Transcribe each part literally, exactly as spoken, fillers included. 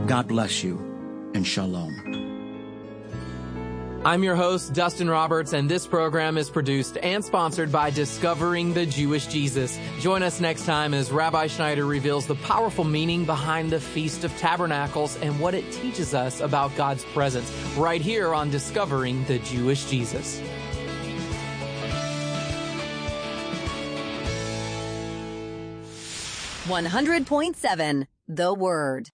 God bless you, and shalom. I'm your host, Dustin Roberts, and this program is produced and sponsored by Discovering the Jewish Jesus. Join us next time as Rabbi Schneider reveals the powerful meaning behind the Feast of Tabernacles and what it teaches us about God's presence, right here on Discovering the Jewish Jesus. one hundred point seven The Word.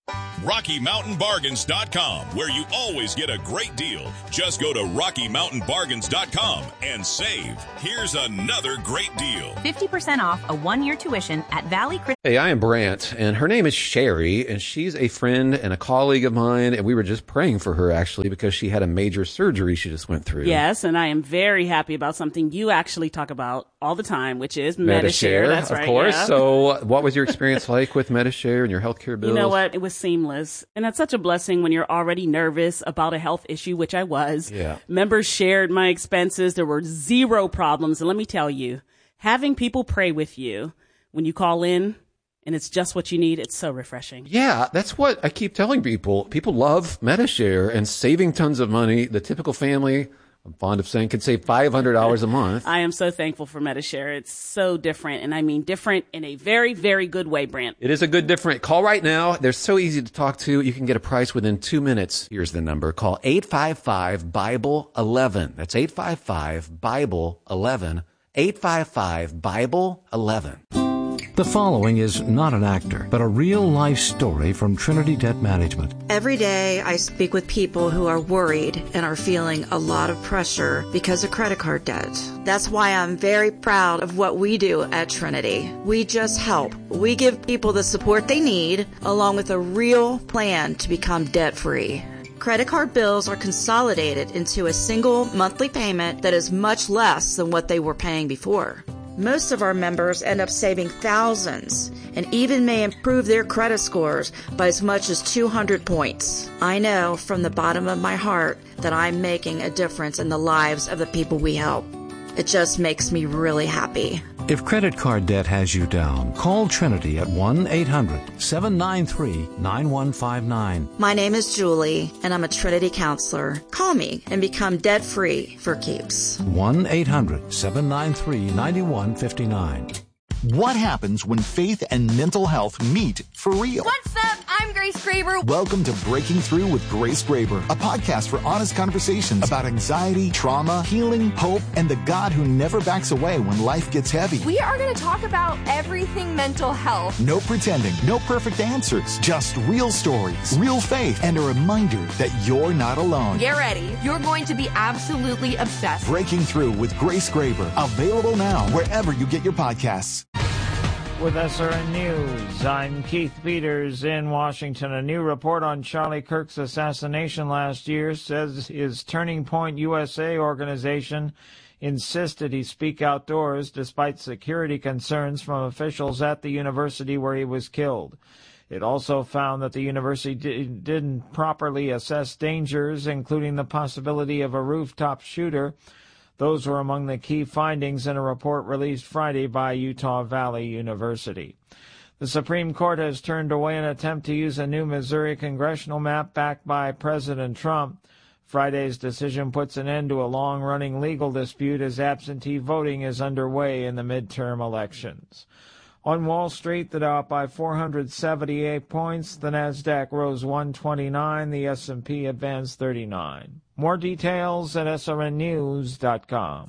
Rocky Mountain Bargains dot com, where you always get a great deal. Just go to Rocky Mountain Bargains dot com and save. Here's another great deal. fifty percent off a one-year tuition at Valley Christian. Hey, I am Brant, and her name is Sherry, and she's a friend and a colleague of mine, and we were just praying for her, actually, because she had a major surgery she just went through. Yes, and I am very happy about something you actually talk about all the time, which is Medi-Share. Medi-Share, That's of right, course. yeah. So what was your experience like with Medi-Share and your healthcare bills? You know what? It was seamless. And that's such a blessing when you're already nervous about a health issue, which I was. Yeah. Members shared my expenses. There were zero problems. And let me tell you, having people pray with you when you call in and it's just what you need, it's so refreshing. Yeah, that's what I keep telling people. People love Medi-Share and saving tons of money. The typical family, I'm fond of saying, could save five hundred dollars a month. I am so thankful for Medi-Share. It's so different, and I mean different in a very, very good way, Brant. It is a good different. Call right now. They're so easy to talk to. You can get a price within two minutes. Here's the number. Call eight five five, Bible eleven. That's eight five five, Bible eleven. eight five five, Bible eleven. The following is not an actor, but a real-life story from Trinity Debt Management. Every day I speak with people who are worried and are feeling a lot of pressure because of credit card debt. That's why I'm very proud of what we do at Trinity. We just help. We give people the support they need, along with a real plan to become debt-free. Credit card bills are consolidated into a single monthly payment that is much less than what they were paying before. Most of our members end up saving thousands and even may improve their credit scores by as much as two hundred points. I know from the bottom of my heart that I'm making a difference in the lives of the people we help. It just makes me really happy. If credit card debt has you down, call Trinity at one eight hundred, seven nine three, nine one five nine. My name is Julie, and I'm a Trinity counselor. Call me and become debt-free for keeps. one eight hundred, seven nine three, nine one five nine. What happens when faith and mental health meet for real? What's up? I'm Grace Graber. Welcome to Breaking Through with Grace Graber, a podcast for honest conversations about anxiety, trauma, healing, hope, and the God who never backs away when life gets heavy. We are going to talk about everything mental health. No pretending, no perfect answers, just real stories, real faith, and a reminder that you're not alone. Get ready. You're going to be absolutely obsessed. Breaking Through with Grace Graber, available now wherever you get your podcasts. With S R N News, I'm Keith Peters in Washington. A new report on Charlie Kirk's assassination last year says his Turning Point U S A organization insisted he speak outdoors despite security concerns from officials at the university where he was killed. It also found that the university did, didn't properly assess dangers, including the possibility of a rooftop shooter. Those were among the key findings in a report released Friday by Utah Valley University. The Supreme Court has turned away an attempt to use a new Missouri congressional map backed by President Trump. Friday's decision puts an end to a long-running legal dispute as absentee voting is underway in the midterm elections. On Wall Street, the Dow up by four hundred seventy-eight points, the Nasdaq rose one twenty-nine, the S and P advanced thirty-nine. More details at S R N news dot com.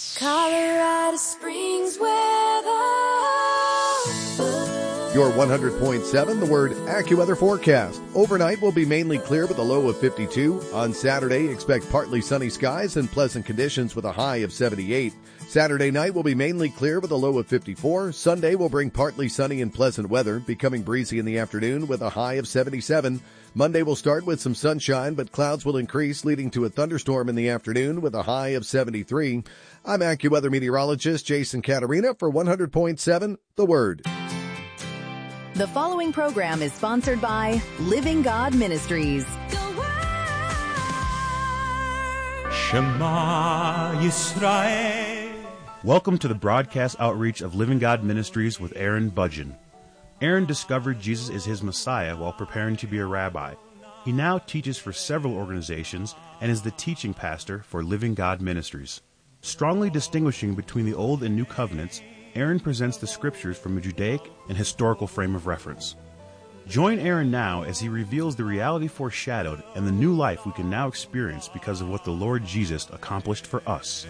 Colorado Springs weather. Your one hundred point seven, the Word AccuWeather forecast. Overnight will be mainly clear with a low of fifty-two. On Saturday, expect partly sunny skies and pleasant conditions with a high of seventy-eight. Saturday night will be mainly clear with a low of fifty-four. Sunday will bring partly sunny and pleasant weather, becoming breezy in the afternoon with a high of seventy-seven. Monday will start with some sunshine, but clouds will increase, leading to a thunderstorm in the afternoon with a high of seventy-three. I'm AccuWeather meteorologist Jason Caterina for one hundred point seven, The Word. The following program is sponsored by Living God Ministries. Shema Yisrael. Welcome to the broadcast outreach of Living God Ministries with Aaron Budgeon. Aaron discovered Jesus is his Messiah while preparing to be a rabbi. He now teaches for several organizations and is the teaching pastor for Living God Ministries. Strongly distinguishing between the Old and New Covenants, Aaron presents the Scriptures from a Judaic and historical frame of reference. Join Aaron now as he reveals the reality foreshadowed and the new life we can now experience because of what the Lord Jesus accomplished for us.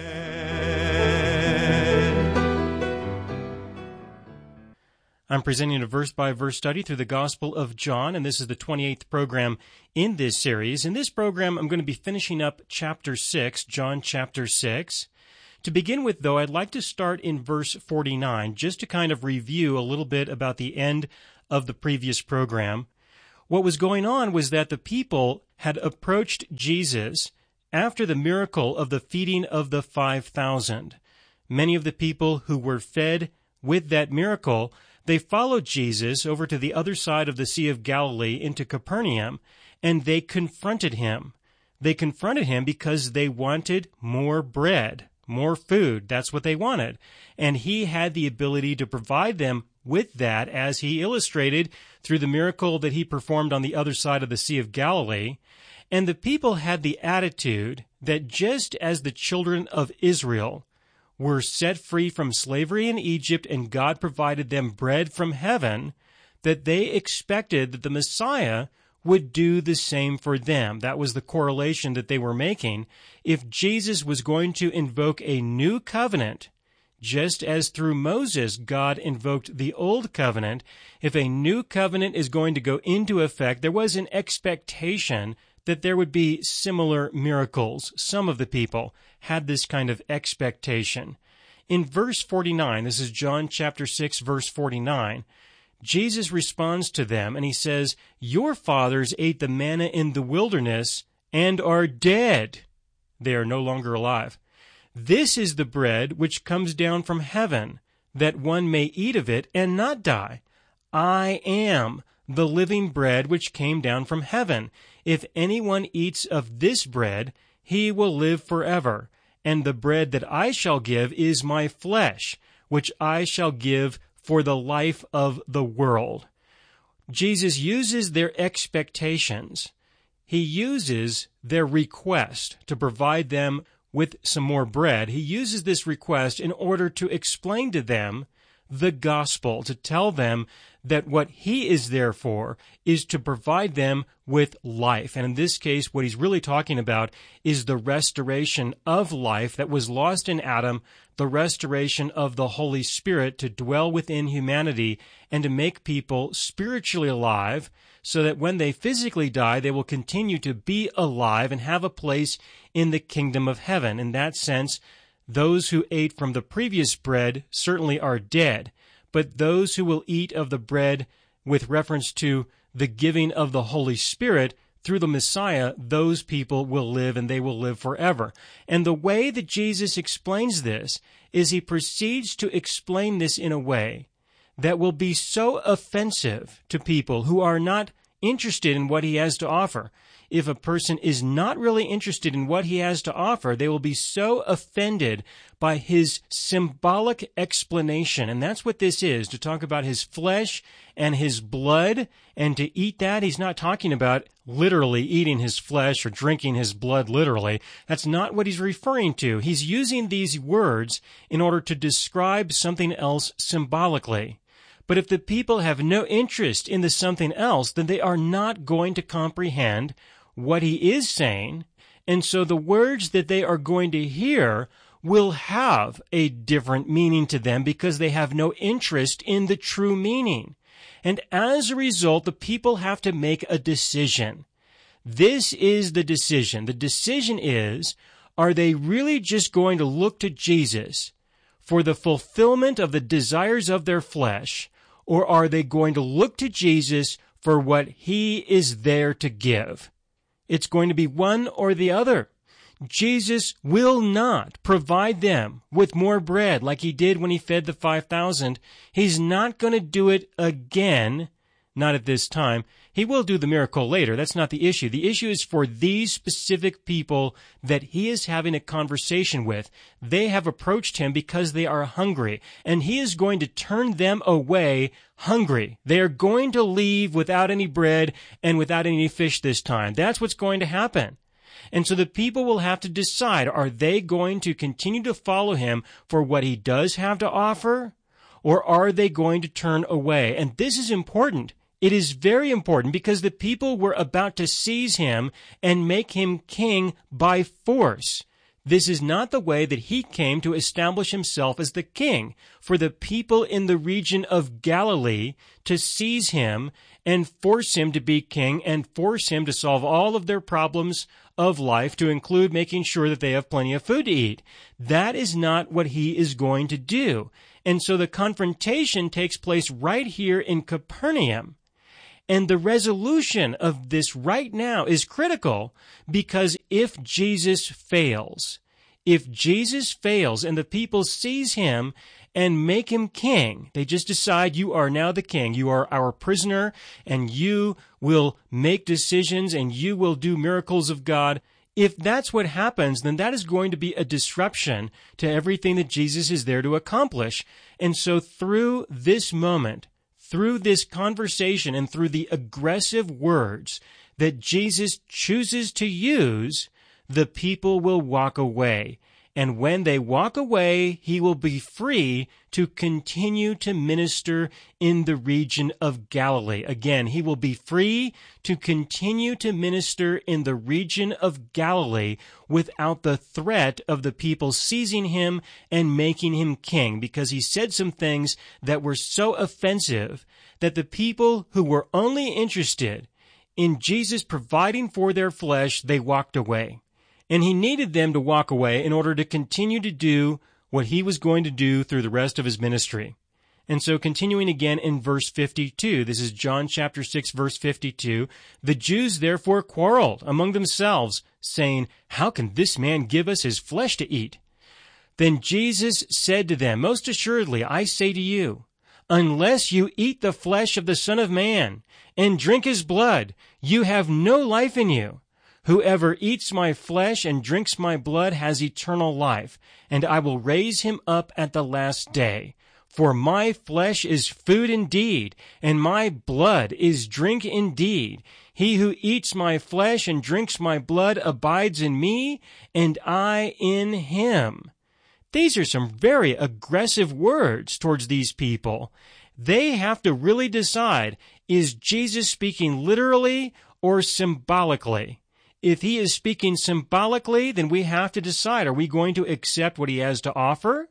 I'm presenting a verse-by-verse study through the Gospel of John, and this is the twenty-eighth program in this series. In this program, I'm going to be finishing up chapter six, John chapter six. To begin with, though, I'd like to start in verse forty-nine, just to kind of review a little bit about the end of the previous program. What was going on was that the people had approached Jesus after the miracle of the feeding of the five thousand. Many of the people who were fed with that miracle, they followed Jesus over to the other side of the Sea of Galilee into Capernaum, and they confronted him. They confronted him because they wanted more bread, more food. That's what they wanted. And he had the ability to provide them with that, as he illustrated through the miracle that he performed on the other side of the Sea of Galilee. And the people had the attitude that just as the children of Israel were set free from slavery in Egypt and God provided them bread from heaven, that they expected that the Messiah would do the same for them. That was the correlation that they were making. If Jesus was going to invoke a new covenant, just as through Moses God invoked the old covenant, if a new covenant is going to go into effect, there was an expectation that there would be similar miracles. Some of the people had this kind of expectation. In verse forty-nine, this is John chapter six, verse forty-nine, Jesus responds to them and he says, "Your fathers ate the manna in the wilderness and are dead. They are no longer alive. This is the bread which comes down from heaven, that one may eat of it and not die. I am the living bread which came down from heaven. If anyone eats of this bread, he will live forever. And the bread that I shall give is my flesh, which I shall give for the life of the world." Jesus uses their expectations. He uses their request to provide them with some more bread. He uses this request in order to explain to them the gospel, to tell them that what he is there for is to provide them with life. And in this case, what he's really talking about is the restoration of life that was lost in Adam, the restoration of the Holy Spirit to dwell within humanity and to make people spiritually alive so that when they physically die, they will continue to be alive and have a place in the kingdom of heaven. In that sense, those who ate from the previous bread certainly are dead, but those who will eat of the bread with reference to the giving of the Holy Spirit through the Messiah, those people will live and they will live forever. And the way that Jesus explains this is he proceeds to explain this in a way that will be so offensive to people who are not interested in what he has to offer. If a person is not really interested in what he has to offer, they will be so offended by his symbolic explanation. And that's what this is, to talk about his flesh and his blood, and to eat that. He's not talking about literally eating his flesh or drinking his blood literally. That's not what he's referring to. He's using these words in order to describe something else symbolically. But if the people have no interest in the something else, then they are not going to comprehend what he is saying, and so the words that they are going to hear will have a different meaning to them because they have no interest in the true meaning. And as a result, the people have to make a decision. This is the decision. The decision is, are they really just going to look to Jesus for the fulfillment of the desires of their flesh, or are they going to look to Jesus for what he is there to give? It's going to be one or the other. Jesus will not provide them with more bread like he did when he fed the five thousand. He's not going to do it again not at this time. He will do the miracle later. That's not the issue. The issue is for these specific people that he is having a conversation with. They have approached him because they are hungry, and he is going to turn them away hungry. They are going to leave without any bread and without any fish this time. That's what's going to happen. And so the people will have to decide, are they going to continue to follow him for what he does have to offer, or are they going to turn away? And this is important. It is very important because the people were about to seize him and make him king by force. This is not the way that he came to establish himself as the king. For the people in the region of Galilee to seize him and force him to be king and force him to solve all of their problems of life, to include making sure that they have plenty of food to eat. That is not what he is going to do. And so the confrontation takes place right here in Capernaum. And the resolution of this right now is critical, because if Jesus fails, if Jesus fails and the people seize him and make him king, they just decide, you are now the king, you are our prisoner, and you will make decisions and you will do miracles of God. If that's what happens, then that is going to be a disruption to everything that Jesus is there to accomplish. And so through this moment, through this conversation and through the aggressive words that Jesus chooses to use, the people will walk away. And when they walk away, he will be free to continue to minister in the region of Galilee. Again, he will be free to continue to minister in the region of Galilee without the threat of the people seizing him and making him king, because he said some things that were so offensive that the people who were only interested in Jesus providing for their flesh, they walked away. And he needed them to walk away in order to continue to do what he was going to do through the rest of his ministry. And so continuing again in verse fifty-two, this is John chapter six, verse fifty-two, the Jews therefore quarreled among themselves, saying, how can this man give us his flesh to eat? Then Jesus said to them, most assuredly, I say to you, unless you eat the flesh of the Son of Man and drink his blood, you have no life in you. Whoever eats my flesh and drinks my blood has eternal life, and I will raise him up at the last day. For my flesh is food indeed, and my blood is drink indeed. He who eats my flesh and drinks my blood abides in me, and I in him. These are some very aggressive words towards these people. They have to really decide, is Jesus speaking literally or symbolically? If he is speaking symbolically, then we have to decide, are we going to accept what he has to offer?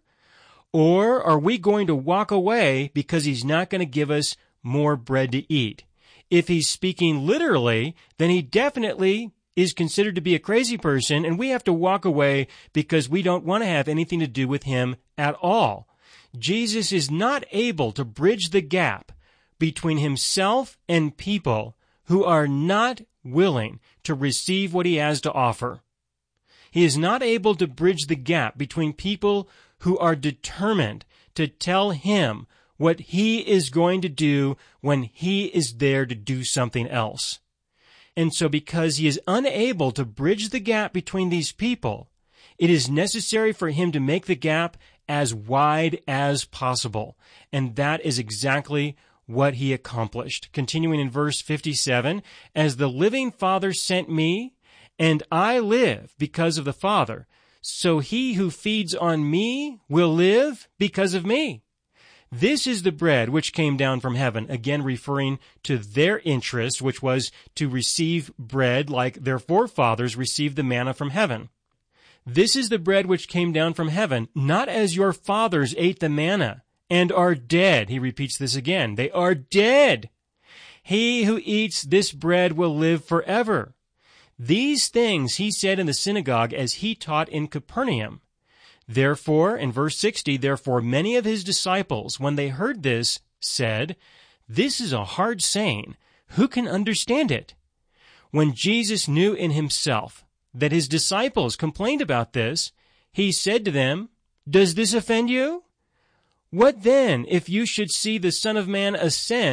Or are we going to walk away because he's not going to give us more bread to eat? If he's speaking literally, then he definitely is considered to be a crazy person, and we have to walk away because we don't want to have anything to do with him at all. Jesus is not able to bridge the gap between himself and people who are not willing to receive what he has to offer. He is not able to bridge the gap between people who are determined to tell him what he is going to do when he is there to do something else. And so because he is unable to bridge the gap between these people, it is necessary for him to make the gap as wide as possible. And that is exactly what he accomplished. Continuing in verse fifty-seven, as the living Father sent me, and I live because of the Father, so he who feeds on me will live because of me. This is the bread which came down from heaven, again referring to their interest, which was to receive bread like their forefathers received the manna from heaven. This is the bread which came down from heaven, not as your fathers ate the manna, and are dead. He repeats this again. They are dead. He who eats this bread will live forever. These things he said in the synagogue as he taught in Capernaum. Therefore, in verse sixty, therefore many of his disciples, when they heard this, said, this is a hard saying. Who can understand it? When Jesus knew in himself that his disciples complained about this, he said to them, does this offend you? What then, if you should see the Son of Man ascend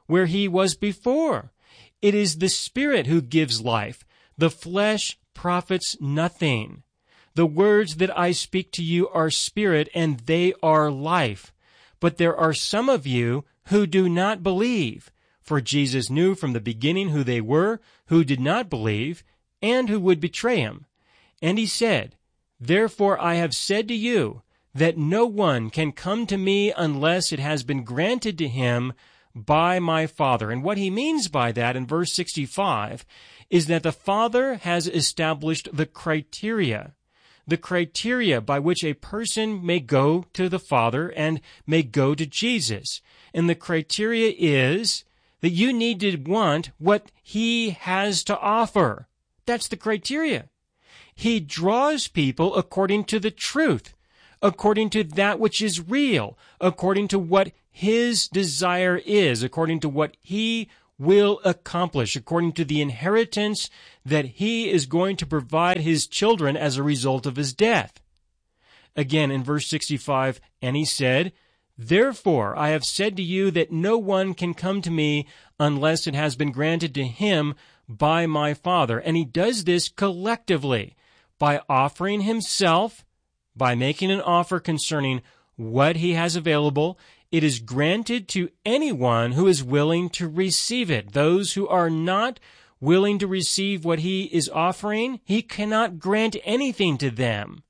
where he was before. It is the Spirit who gives life. The flesh profits nothing. The words that I speak to you are spirit, and they are life. But there are some of you who do not believe. For Jesus knew from the beginning who they were, who did not believe, and who would betray him. And he said, Therefore I have said to you, that no one can come to me unless it has been granted to him by my Father. And what he means by that in verse sixty-five is that the Father has established the criteria, the criteria by which a person may go to the Father and may go to Jesus. And the criteria is that you need to want what he has to offer. That's the criteria. He draws people according to the truth, according to that which is real, according to what his desire is, according to what he will accomplish, according to the inheritance that he is going to provide his children as a result of his death. Again, in verse sixty-five, and he said, Therefore I have said to you that no one can come to me unless it has been granted to him by my Father. And he does this collectively by offering himself, by making an offer concerning what he has available. It is granted to anyone who is willing to receive it. Those who are not willing to receive what he is offering, he cannot grant anything to them.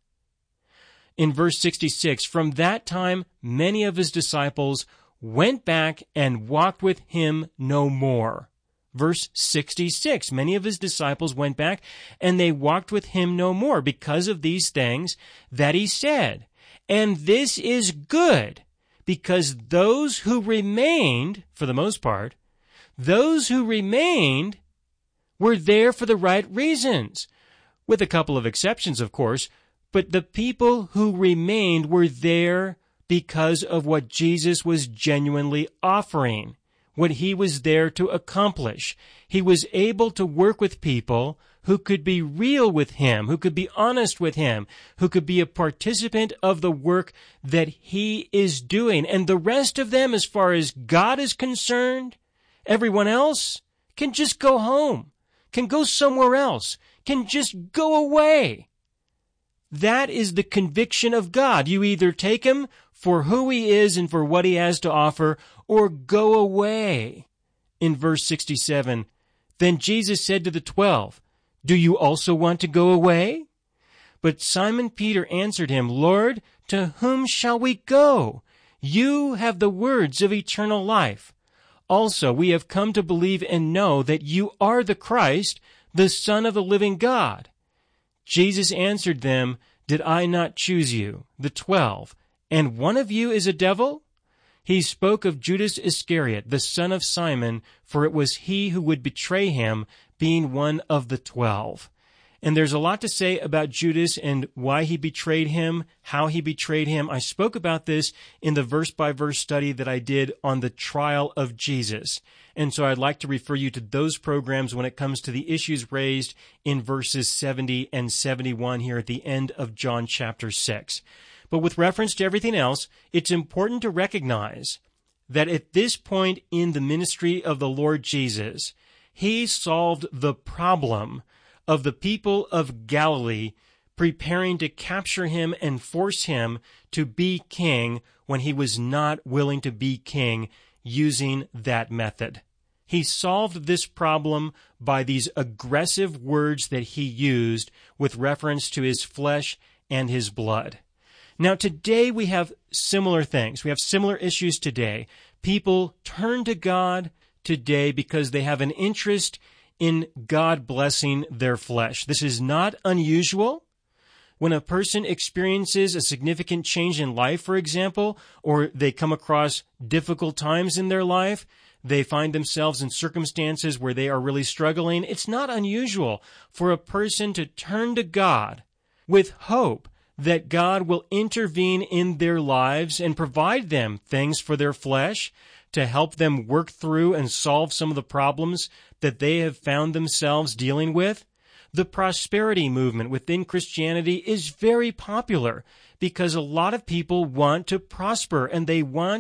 In verse sixty-six, from that time, many of his disciples went back and walked with him no more. Verse sixty-six, many of his disciples went back and they walked with him no more because of these things that he said. And this is good, because those who remained, for the most part, those who remained were there for the right reasons, with a couple of exceptions, of course, but the people who remained were there because of what Jesus was genuinely offering, what he was there to accomplish. He was able to work with people who could be real with him, who could be honest with him, who could be a participant of the work that he is doing. And the rest of them, as far as God is concerned, everyone else can just go home, can go somewhere else, can just go away. That is the conviction of God. You either take him for who he is and for what he has to offer, or go away. In verse sixty-seven, then Jesus said to the twelve, Do you also want to go away? But Simon Peter answered him, Lord, to whom shall we go? You have the words of eternal life. Also, we have come to believe and know that you are the Christ, the Son of the living God. Jesus answered them, Did I not choose you, the twelve, and one of you is a devil? He spoke of Judas Iscariot, the son of Simon, for it was he who would betray him, being one of the twelve. And there's a lot to say about Judas and why he betrayed him, how he betrayed him. I spoke about this in the verse-by-verse study that I did on the trial of Jesus. And so I'd like to refer you to those programs when it comes to the issues raised in verses seventy and seventy-one here at the end of John chapter six. But with reference to everything else, it's important to recognize that at this point in the ministry of the Lord Jesus, he solved the problem of the people of Galilee preparing to capture him and force him to be king when he was not willing to be king using that method. He solved this problem by these aggressive words that he used with reference to his flesh and his blood. Now, today we have similar things. We have similar issues today. People turn to God today because they have an interest in God blessing their flesh. This is not unusual. When a person experiences a significant change in life, for example, or they come across difficult times in their life, they find themselves in circumstances where they are really struggling, it's not unusual for a person to turn to God with hope that God will intervene in their lives and provide them things for their flesh to help them work through and solve some of the problems that they have found themselves dealing with. The prosperity movement within Christianity is very popular because a lot of people want to prosper and they want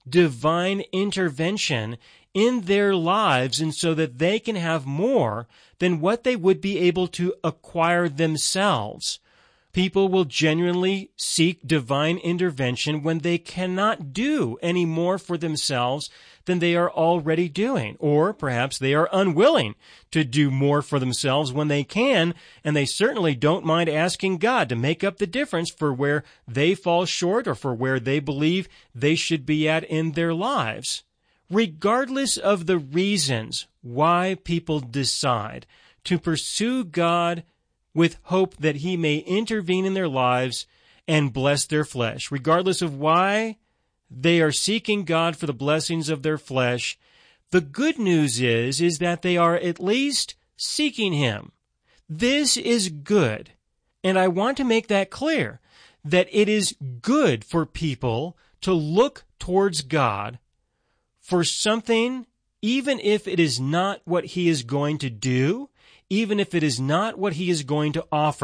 divine intervention in their lives, and so that they can have more than what they would be able to acquire themselves. People will genuinely seek divine intervention when they cannot do any more for themselves than they are already doing. Or perhaps they are unwilling to do more for themselves when they can, and they certainly don't mind asking God to make up the difference for where they fall short or for where they believe they should be at in their lives. Regardless of the reasons why people decide to pursue God with hope that he may intervene in their lives and bless their flesh, regardless of why they are seeking God for the blessings of their flesh, the good news is, is that they are at least seeking him. This is good. And I want to make that clear, that it is good for people to look towards God for something, even if it is not what he is going to do, even if it is not what he is going to offer.